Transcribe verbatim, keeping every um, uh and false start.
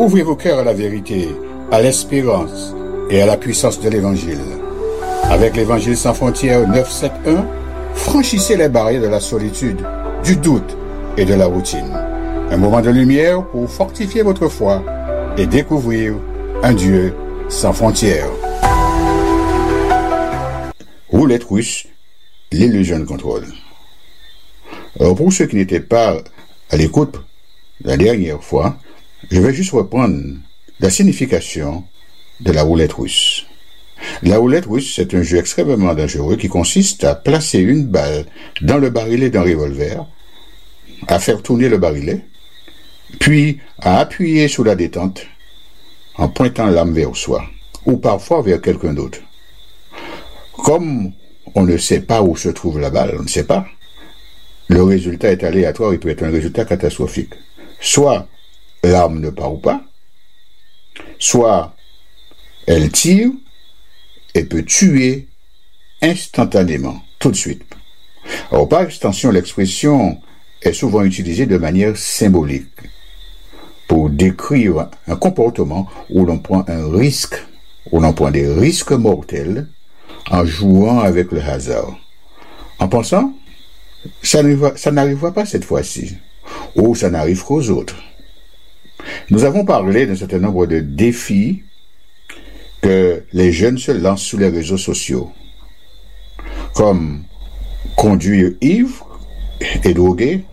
Ouvrez vos cœurs à la vérité, à l'espérance et à la puissance de l'Évangile. Avec l'Évangile sans frontières neuf cent soixante-dix-un, franchissez les barrières de la solitude, du doute et de la routine. Un moment de lumière pour fortifier votre foi et découvrir un Dieu sans frontières. Roulette russe, l'illusion de contrôle. Alors pour ceux qui n'étaient pas à l'écoute la dernière fois, je vais juste reprendre la signification de la roulette russe. La roulette russe, c'est un jeu extrêmement dangereux qui consiste à placer une balle dans le barillet d'un revolver, à faire tourner le barillet, puis à appuyer sur la détente en pointant l'âme vers soi, ou parfois vers quelqu'un d'autre. Comme on ne sait pas où se trouve la balle, on ne sait pas, le résultat est aléatoire, il peut être un résultat catastrophique. Soit l'arme ne part pas, soit elle tire et peut tuer instantanément, tout de suite. Alors, par extension, l'expression est souvent utilisée de manière symbolique pour décrire un comportement où l'on prend un risque, où l'on prend des risques mortels en jouant avec le hasard. En pensant, ça n'arrivera pas cette fois-ci, ou ça n'arrive qu'aux autres. Nous avons parlé d'un certain nombre de défis que les jeunes se lancent sur les réseaux sociaux, comme conduire ivre et drogué,